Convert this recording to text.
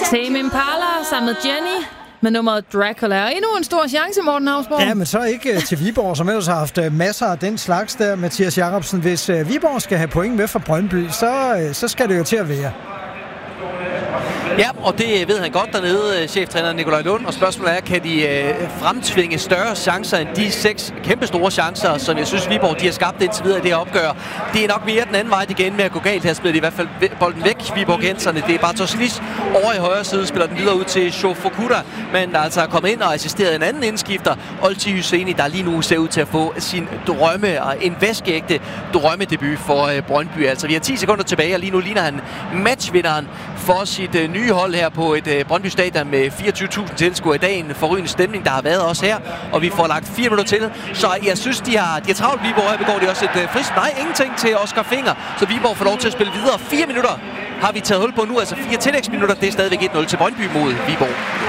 Tame Impala sammen med Jenny med nummeret Dracula. Og endnu en stor chance, Morten Hausborg. Ja, men så ikke til Viborg, som ellers har haft masser af den slags der, Mathias Jacobsen. Hvis Viborg skal have point med fra Brøndby, så skal det jo til at være. Ja, og det ved han godt dernede, cheftræner Nikolaj Lund. Og spørgsmålet er, kan de fremtvinge større chancer end de 6 kæmpestore chancer, som jeg synes Viborg de har skabt indtil videre i det her opgør. Det er nok mere den anden vej igen med at gå galt. Her spiller de i hvert fald bolden væk, Viborgenserne. Det er bare Toslis over i højre side, spiller den videre ud til Shofukuda. Men der er altså kommet ind og assisteret en anden indskifter, Olti Hyseni, der lige nu ser ud til at få sin drømme og en væskeægte drømmedebut for Brøndby. Altså vi har 10 sekunder tilbage, og lige nu ligner han matchvinderen for sit nye hold her på et Brøndby Stadion med 24.000 tilskuere i dag. En forrygende stemning, der har været også her, og vi får lagt 4 minutter til. Så jeg synes, de har travlt Viborg. Her begår de også et frisk. Nej, ingenting til Oscar Finger, så Viborg får lov til at spille videre. 4 minutter har vi taget hul på nu, altså 4 tillægsminutter. Det er stadigvæk 1-0 til Brøndby mod Viborg.